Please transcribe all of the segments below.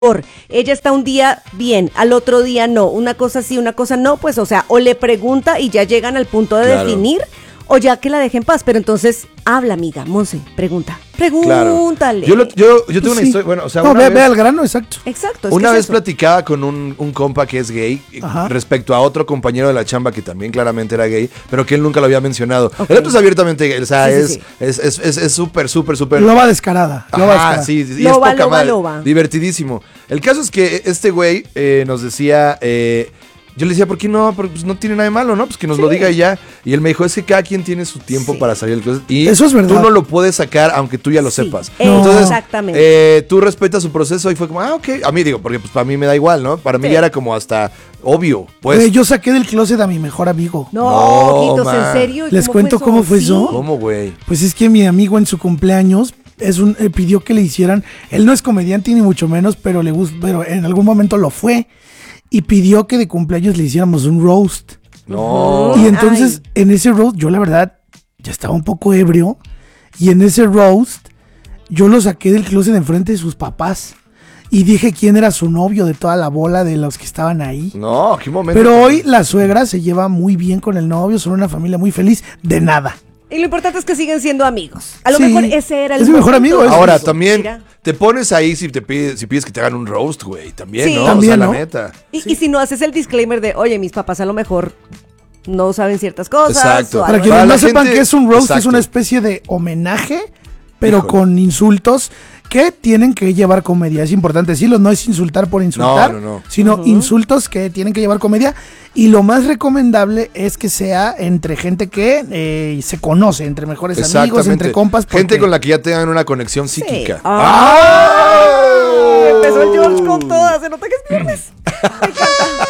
ella está un día bien, al otro día no, una cosa sí, una cosa no, pues o sea, o le pregunta y ya llegan al punto de definir, o ya que la deje en paz, pero entonces habla, amiga, Monse, pregúntale. Claro. Yo tengo una historia, bueno, o sea, no, ve al grano, exacto. Exacto. Una vez platicaba con un compa que es gay respecto a otro compañero de la chamba que también claramente era gay, pero que él nunca lo había mencionado. Okay. El otro es abiertamente gay, o sea, es súper. Loba descarada. Sí, y es poca madre, divertidísimo. El caso es que este güey nos decía... yo le decía, ¿por qué no? Porque pues no tiene nada de malo, ¿no? Pues que nos lo diga y ya. Y él me dijo, es que cada quien tiene su tiempo para salir del closet. Y eso es verdad. Tú no lo puedes sacar aunque tú ya lo sepas. No. Entonces, exactamente. Tú respetas su proceso y fue como, ok. A mí digo, porque pues para mí me da igual, ¿no? Para mí ya era como hasta obvio. Pues. Yo saqué del closet a mi mejor amigo. No, Ojitos, ¿en serio? ¿Les cuento cómo fue eso? ¿Cómo, güey? Pues es que mi amigo en su cumpleaños pidió que le hicieran, él no es comediante ni mucho menos, pero en algún momento lo fue. Y pidió que de cumpleaños le hiciéramos un roast. No. Y entonces, en ese roast, yo la verdad, ya estaba un poco ebrio. Y en ese roast, yo lo saqué del closet enfrente de sus papás. Y dije quién era su novio de toda la bola de los que estaban ahí. No, qué momento. Pero hoy la suegra se lleva muy bien con el novio, son una familia muy feliz, de nada. Y lo importante es que siguen siendo amigos. A lo mejor ese era el mejor amigo. Ahora, también te pones ahí si pides que te hagan un roast, güey. También, ¿no? También, o sea, ¿no? la neta. Y si no haces el disclaimer de, oye, mis papás a lo mejor no saben ciertas cosas. Exacto. Para quienes no sepan qué es un roast, es una especie de homenaje, pero con insultos que tienen que llevar comedia. Es importante decirlo, no es insultar por insultar, sino insultos que tienen que llevar comedia. Y lo más recomendable es que sea entre gente que se conoce, entre mejores amigos, entre compas. Gente con la que ya tengan una conexión psíquica. Empezó el George con todas, se nota que es viernes. Me encanta.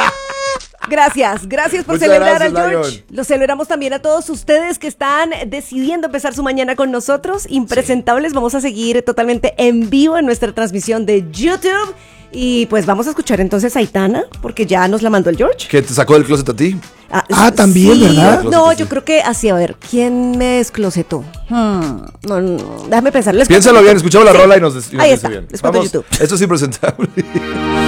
Gracias por Muchas celebrar gracias, al George. Lion. Lo celebramos también a todos ustedes que están decidiendo empezar su mañana con nosotros. Impresentables, vamos a seguir totalmente en vivo en nuestra transmisión de YouTube. Y pues vamos a escuchar entonces a Aitana, porque ya nos la mandó el George. ¿Que te sacó del closet a ti? También, sí, ¿verdad? No, yo creo que así, a ver, ¿quién me desclosetó? No, déjame pensar. Piénsalo bien, escuchamos la rola y nos ahí está, bien. les cuento YouTube. Esto es impresentable.